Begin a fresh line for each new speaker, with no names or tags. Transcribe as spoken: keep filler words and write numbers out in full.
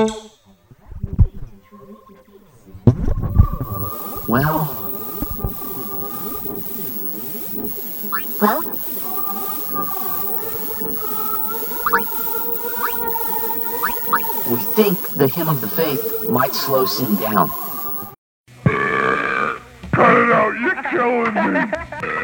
Well...
Well?
We think the hymn of the faith might slow Sin down.
Cut it out, you're killing me!